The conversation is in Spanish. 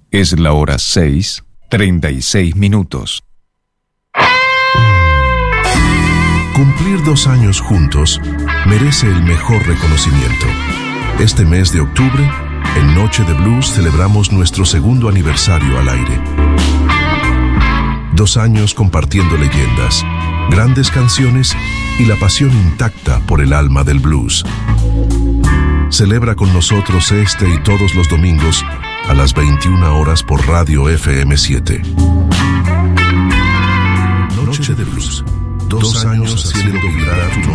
Es la hora 6:36. Cumplir 2 años juntos merece el mejor reconocimiento. Este mes de octubre, en Noche de Blues, celebramos nuestro 2º aniversario al aire. 2 años compartiendo leyendas, grandes canciones y la pasión intacta por el alma del blues. Celebra con nosotros este y todos los domingos a las 21 horas por Radio FM 7. Noche de Blues. 2 años haciendo vibrar tu